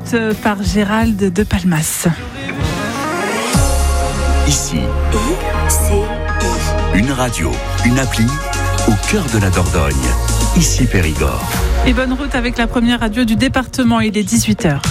route par Gérald de Palmas. Ici, une radio, une appli au cœur de la Dordogne. Ici Périgord. Et bonne route avec la première radio du département, il est 18h.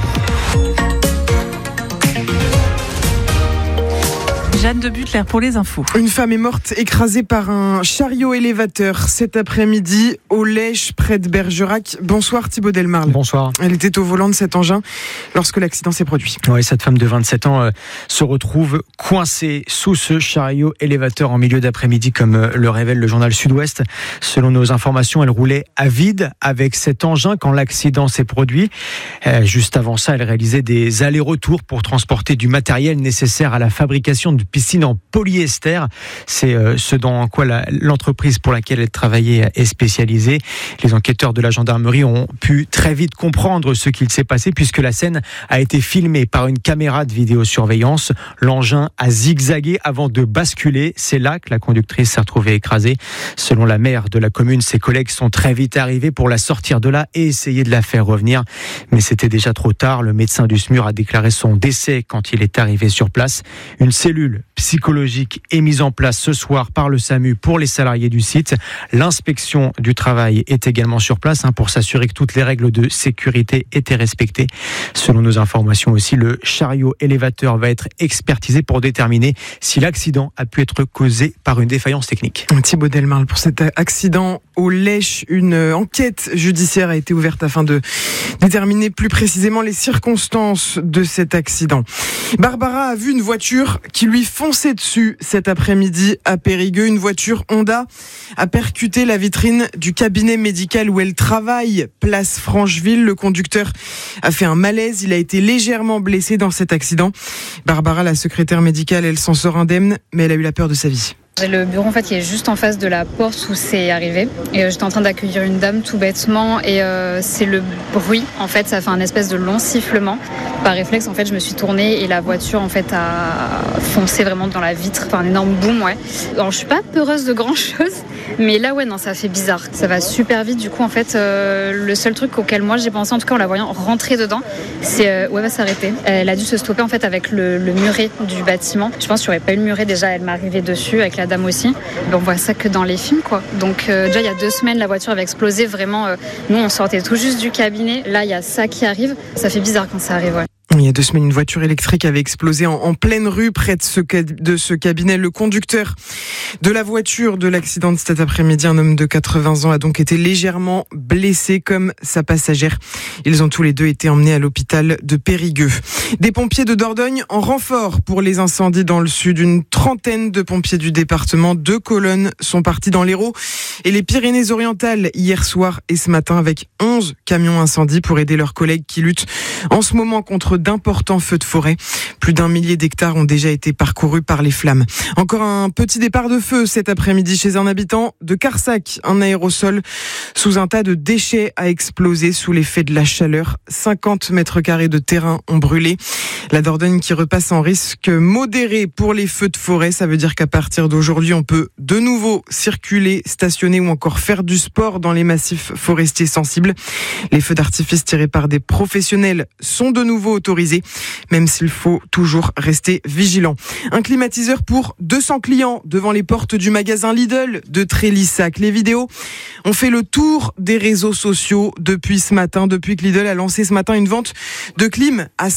Jeanne de Butler pour les infos. Une femme est morte écrasée par un chariot élévateur cet après-midi au Lèche près de Bergerac. Bonsoir Thibaut Delmarle. Bonsoir. Elle était au volant de cet engin lorsque l'accident s'est produit. Oui, cette femme de 27 ans se retrouve coincée sous ce chariot élévateur en milieu d'après-midi, comme le révèle le journal Sud-Ouest. Selon nos informations, elle roulait à vide avec cet engin quand l'accident s'est produit. Juste avant ça, elle réalisait des allers-retours pour transporter du matériel nécessaire à la fabrication de piscine en polyester. C'est ce dans quoi l'entreprise pour laquelle elle travaillait est spécialisée. Les enquêteurs de la gendarmerie ont pu très vite comprendre ce qu'il s'est passé puisque la scène a été filmée par une caméra de vidéosurveillance. L'engin a zigzagué avant de basculer. C'est là que la conductrice s'est retrouvée écrasée. Selon la maire de la commune, ses collègues sont très vite arrivés pour la sortir de là et essayer de la faire revenir. Mais c'était déjà trop tard. Le médecin du SMUR a déclaré son décès quand il est arrivé sur place. Une cellule psychologique est mise en place ce soir par le SAMU pour les salariés du site. L'inspection du travail est également sur place pour s'assurer que toutes les règles de sécurité étaient respectées. Selon nos informations aussi, le chariot élévateur va être expertisé pour déterminer si l'accident a pu être causé par une défaillance technique. Thibaut Delmarle, pour cet accident au Lèche, une enquête judiciaire a été ouverte afin de déterminer plus précisément les circonstances de cet accident. Barbara a vu une voiture qui lui fonçait dessus cet après-midi à Périgueux. Une voiture Honda a percuté la vitrine du cabinet médical où elle travaille, place Francheville. Le conducteur a fait un malaise. Il a été légèrement blessé dans cet accident. Barbara, la secrétaire médicale, elle s'en sort indemne, mais elle a eu la peur de sa vie. J'ai le bureau en fait qui est juste en face de la porte où c'est arrivé et j'étais en train d'accueillir une dame tout bêtement et c'est le bruit en fait, ça fait un espèce de long sifflement. Par réflexe en fait je me suis tournée et la voiture en fait a foncé vraiment dans la vitre, enfin un énorme boom ouais. Alors je suis pas peureuse de grand chose mais là ouais non ça fait bizarre, ça va super vite du coup en fait le seul truc auquel moi j'ai pensé en tout cas en la voyant rentrer dedans c'est où elle va s'arrêter. Elle a dû se stopper en fait avec le muret du bâtiment. Je pense qu'il n'y aurait pas eu le muret déjà elle m'arrivait dessus avec la dame aussi. On voit ça que dans les films quoi. Donc déjà il y a 2 semaines la voiture avait explosé vraiment. Nous on sortait tout juste du cabinet. Là il y a ça qui arrive. Ça fait bizarre quand ça arrive. Ouais. Il y a 2 semaines, une voiture électrique avait explosé en pleine rue près de ce cabinet. Le conducteur de la voiture de l'accident de cet après-midi, un homme de 80 ans, a donc été légèrement blessé comme sa passagère. Ils ont tous les deux été emmenés à l'hôpital de Périgueux. Des pompiers de Dordogne en renfort pour les incendies dans le sud. Une trentaine de pompiers du département, 2 colonnes sont partis dans l'Hérault et les Pyrénées-Orientales hier soir et ce matin avec 11 camions incendies pour aider leurs collègues qui luttent en ce moment contre d'importants feux de forêt. Plus d'1 millier d'hectares ont déjà été parcourus par les flammes. Encore un petit départ de feu cet après-midi chez un habitant de Carsac. Un aérosol sous un tas de déchets a explosé sous l'effet de la chaleur. 50 mètres carrés de terrain ont brûlé. La Dordogne qui repasse en risque modéré pour les feux de forêt. Ça veut dire qu'à partir d'aujourd'hui, on peut de nouveau circuler, stationner ou encore faire du sport dans les massifs forestiers sensibles. Les feux d'artifice tirés par des professionnels sont de nouveau autorisés, même s'il faut toujours rester vigilant. Un climatiseur pour 200 clients devant les portes du magasin Lidl de Trélissac. Les vidéos ont fait le tour des réseaux sociaux depuis ce matin, depuis que Lidl a lancé ce matin une vente de clim à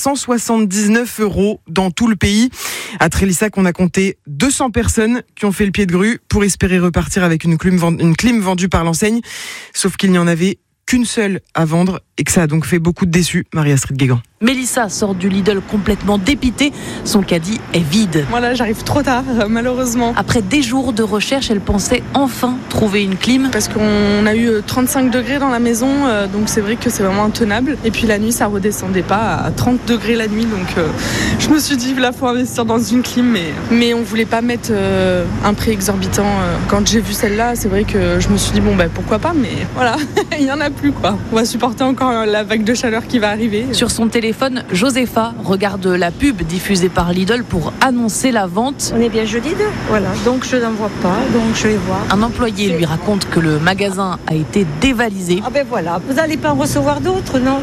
179 € dans tout le pays. À Trélissac, on a compté 200 personnes qui ont fait le pied de grue pour espérer repartir avec une clim vendue par l'enseigne. Sauf qu'il n'y en avait qu'une seule à vendre et que ça a donc fait beaucoup de déçus. Marie-Astrid Guégan. Mélissa sort du Lidl complètement dépitée. Son caddie est vide. Voilà, j'arrive trop tard, malheureusement. Après des jours de recherche, elle pensait enfin trouver une clim. Parce qu'on a eu 35 degrés dans la maison, donc c'est vrai que c'est vraiment intenable. Et puis la nuit, ça redescendait pas à 30 degrés la nuit, donc je me suis dit, là, faut investir dans une clim. Mais on voulait pas mettre un prix exorbitant. Quand j'ai vu celle-là, c'est vrai que je me suis dit, pourquoi pas, mais voilà, il y en a plus, quoi. On va supporter encore la vague de chaleur qui va arriver. Sur son téléphone, téléphone, Josepha regarde la pub diffusée par Lidl pour annoncer la vente. On est bien jeudi 2, voilà, donc je n'en vois pas, donc je vais voir. Un employé lui raconte que le magasin a été dévalisé. Ah ben voilà, vous n'allez pas en recevoir d'autres, non?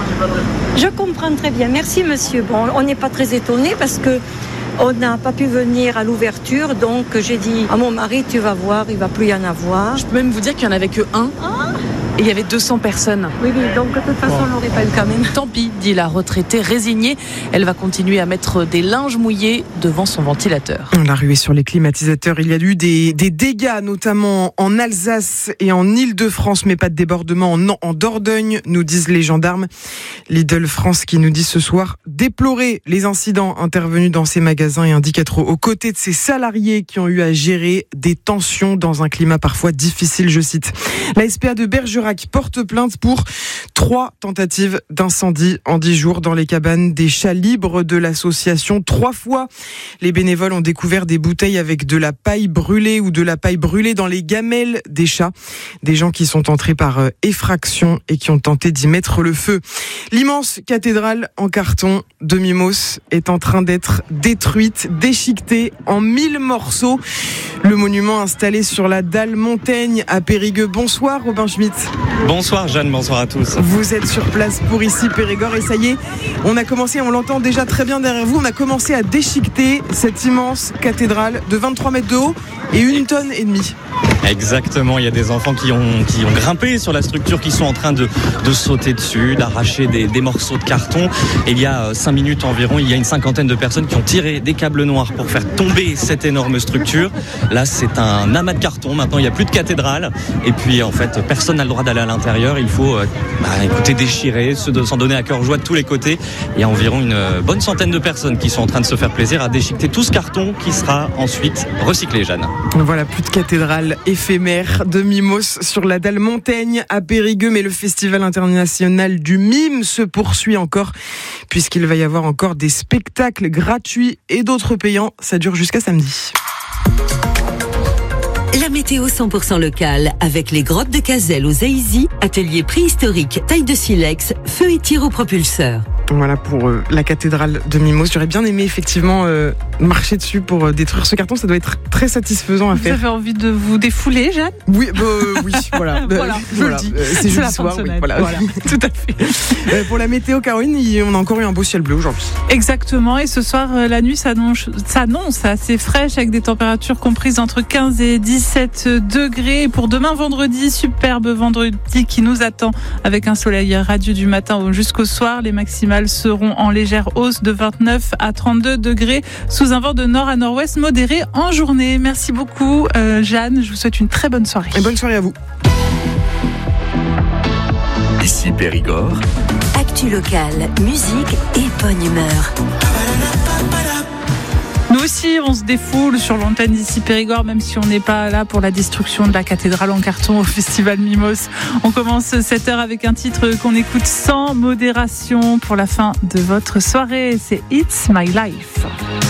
Je comprends très bien, merci monsieur. Bon, on n'est pas très étonnés parce que on n'a pas pu venir à l'ouverture, donc j'ai dit à mon mari, tu vas voir, il ne va plus y en avoir. Je peux même vous dire qu'il n'y en avait que un. Et il y avait 200 personnes. Oui, donc de toute façon, on l'aurait pas eu quand même. Tant pis, dit la retraitée résignée. Elle va continuer à mettre des linges mouillés devant son ventilateur. La ruée sur les climatisateurs, il y a eu des dégâts, notamment en Alsace et en Île-de-France, mais pas de débordement en Dordogne, nous disent les gendarmes. Lidl France qui nous dit ce soir déplorer les incidents intervenus dans ces magasins et indique être aux côtés de ces salariés qui ont eu à gérer des tensions dans un climat parfois difficile, je cite. La SPA de Bergerac porte plainte pour 3 tentatives d'incendie en 10 jours dans les cabanes des chats libres de l'association. 3 fois, les bénévoles ont découvert des bouteilles avec de la paille brûlée ou de la paille brûlée dans les gamelles des chats. Des gens qui sont entrés par effraction et qui ont tenté d'y mettre le feu. L'immense cathédrale en carton de Mimos est en train d'être détruite, déchiquetée en 1000 morceaux. Le monument installé sur la dalle Montaigne à Périgueux. Bonsoir Robin Schmitt. Bonsoir Jeanne, bonsoir à tous. Vous êtes sur place pour ici Périgord et ça y est, on a commencé, on l'entend déjà très bien derrière vous, on a commencé à déchiqueter cette immense cathédrale de 23 mètres de haut et 1,5 tonnes. Exactement, il y a des enfants qui ont grimpé sur la structure, qui sont en train de sauter dessus, d'arracher des morceaux de carton. Et il y a 5 minutes environ, il y a une 50aine de personnes qui ont tiré des câbles noirs pour faire tomber cette énorme structure. Là, c'est un amas de carton. Maintenant, il n'y a plus de cathédrale. Et puis, en fait, personne n'a le droit d'aller à l'intérieur. Il faut, écoutez, déchirer, s'en donner à cœur joie de tous les côtés. Il y a environ une bonne centaine de personnes qui sont en train de se faire plaisir à déchiqueter tout ce carton qui sera ensuite recyclé, Jeanne. Voilà, plus de cathédrale éphémère de Mimos sur la dalle Montaigne à Périgueux, mais le Festival international du mime se poursuit encore puisqu'il va y avoir encore des spectacles gratuits et d'autres payants. Ça dure jusqu'à samedi. La météo 100% locale avec les grottes de Cazelles aux Aïzy, atelier préhistorique, taille de silex, feu et tir au propulseur. Voilà pour la cathédrale de Mimos. J'aurais bien aimé effectivement marcher dessus pour détruire ce carton. Ça doit être très satisfaisant à faire. Vous avez envie de vous défouler, Jeanne ? Oui, oui, voilà. Je le dis. C'est jeudi soir, oui, voilà. Tout à fait. Pour la météo, Caroline, on a encore eu un beau ciel bleu aujourd'hui. Exactement. Et ce soir, la nuit s'annonce assez fraîche avec des températures comprises entre 15 et 17 degrés. Et pour demain, vendredi, superbe vendredi qui nous attend avec un soleil radieux du matin jusqu'au soir. Les maximales seront en légère hausse de 29 à 32 degrés sous un vent de nord à nord-ouest modéré en journée. Merci beaucoup Jeanne, je vous souhaite une très bonne soirée. Et bonne soirée à vous. Ici Périgord. Actu locale, musique et bonne humeur. Nous aussi, on se défoule sur l'antenne d'ici Périgord, même si on n'est pas là pour la destruction de la cathédrale en carton au Festival Mimos. On commence cette heure avec un titre qu'on écoute sans modération pour la fin de votre soirée. C'est It's My Life.